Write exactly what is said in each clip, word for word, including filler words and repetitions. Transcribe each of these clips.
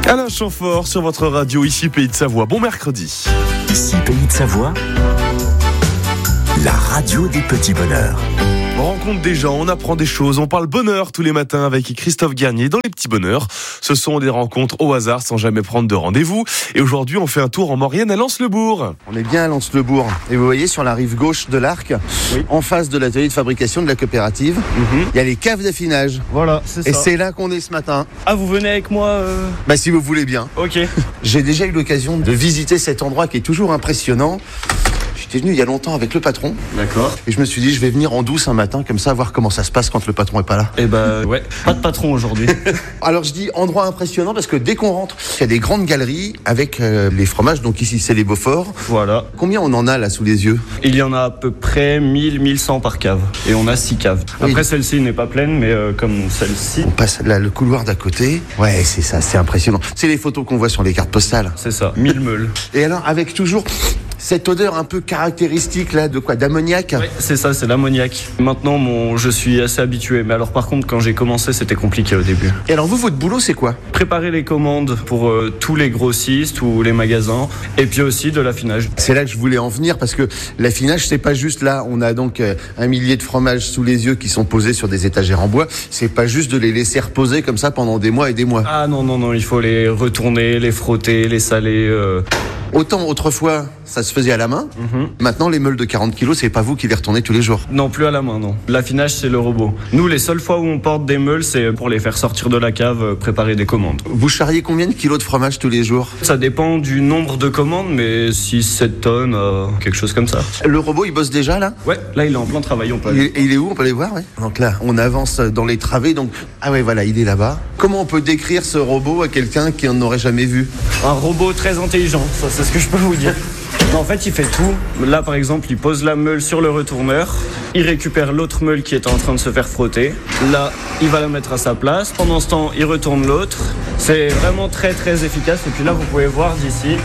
Alain Chamfort sur votre radio, ici Pays de Savoie. Bon mercredi. Ici Pays de Savoie, la radio des petits bonheurs. On rencontre des gens, on apprend des choses, on parle bonheur tous les matins avec Christophe Garnier dans les petits bonheurs. Ce sont des rencontres au hasard sans jamais prendre de rendez-vous. Et aujourd'hui, on fait un tour en Maurienne à Lens-le-Bourg. On est bien à Lens-le-Bourg. Et vous voyez sur la rive gauche de l'Arc, oui. En face de l'atelier de fabrication de la coopérative, il mm-hmm. y a les caves d'affinage. Voilà, c'est ça. Et c'est là qu'on est ce matin. Ah, vous venez avec moi euh... Bah si vous voulez bien. Ok. J'ai déjà eu l'occasion de visiter cet endroit qui est toujours impressionnant. J'étais venu il y a longtemps avec le patron. D'accord. Et je me suis dit, je vais venir en douce un matin, comme ça, voir comment ça se passe quand le patron est pas là. Eh ben, ouais, pas de patron aujourd'hui. Alors je dis endroit impressionnant parce que dès qu'on rentre, il y a des grandes galeries avec euh, les fromages. Donc ici, c'est les Beaufort. Voilà. Combien on en a là sous les yeux? Il y en a à peu près mille, mille cent par cave. Et on a six caves. Après, oui. Celle-ci n'est pas pleine, mais euh, comme celle-ci. On passe là, le couloir d'à côté. Ouais, c'est ça, c'est impressionnant. C'est les photos qu'on voit sur les cartes postales. C'est ça, mille meules. Et alors, avec toujours cette odeur un peu caractéristique là, de quoi? D'ammoniac? Oui, c'est ça, c'est l'ammoniac. Maintenant, mon, je suis assez habitué. Mais alors, par contre, quand j'ai commencé, c'était compliqué au début. Et alors, vous, votre boulot, c'est quoi? Préparer les commandes pour euh, tous les grossistes ou les magasins. Et puis aussi de l'affinage. C'est là que je voulais en venir parce que l'affinage, c'est pas juste là. On a donc euh, un millier de fromages sous les yeux qui sont posés sur des étagères en bois. C'est pas juste de les laisser reposer comme ça pendant des mois et des mois. Ah non, non, non. Il faut les retourner, les frotter, les saler. Euh... Autant autrefois, ça se faisait à la main. Mm-hmm. Maintenant, les meules de quarante kilos, c'est pas vous qui les retournez tous les jours. Non, plus à la main, non. L'affinage, c'est le robot. Nous, les seules fois où on porte des meules, c'est pour les faire sortir de la cave, préparer des commandes. Vous charriez combien de kilos de fromage tous les jours? Ça dépend du nombre de commandes, mais six sept tonnes, euh, quelque chose comme ça. Le robot, il bosse déjà, là? Ouais, là, il est en plein travail, on peut aller. Et il est où? On peut aller voir, ouais. Donc là, on avance dans les travées, donc... Ah ouais, voilà, il est là-bas. Comment on peut décrire ce robot à quelqu'un qui en aurait jamais vu? Un robot très intelligent, ça, c'est ce que je peux vous dire. En fait, il fait tout. Là, par exemple, il pose la meule sur le retourneur. Il récupère l'autre meule qui est en train de se faire frotter. Là, il va la mettre à sa place. Pendant ce temps, il retourne l'autre. C'est vraiment très, très efficace. Et puis là, vous pouvez voir d'ici,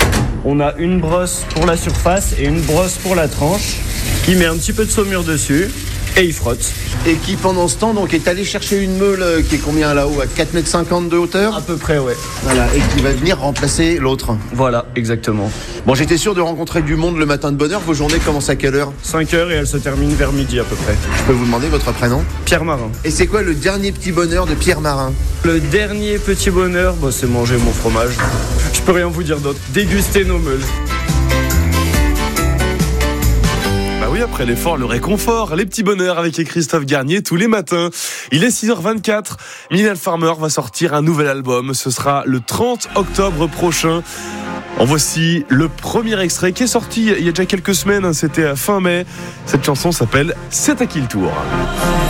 on a une brosse pour la surface et une brosse pour la tranche. Il met un petit peu de saumure dessus et il frotte. Et qui, pendant ce temps, donc, est allé chercher une meule qui est combien là-haut? À quatre mètres cinquante de hauteur? À peu près, ouais. Voilà, et qui va venir remplacer l'autre. Voilà, exactement. Bon, j'étais sûr de rencontrer du monde le matin de bonne heure. Vos journées commencent à quelle heure? cinq heures et elles se terminent vers midi à peu près. Je peux vous demander votre prénom? Pierre Marin. Et c'est quoi le dernier petit bonheur de Pierre Marin? Le dernier petit bonheur, bah, c'est manger mon fromage. Je peux rien vous dire d'autre. Déguster nos meules. Oui, après l'effort, le réconfort, les petits bonheurs avec Christophe Garnier tous les matins. Il est six heures vingt-quatre. Mylène Farmer va sortir un nouvel album. Ce sera le trente octobre prochain. En voici le premier extrait qui est sorti il y a déjà quelques semaines. C'était fin mai. Cette chanson s'appelle C'est à qui le tour.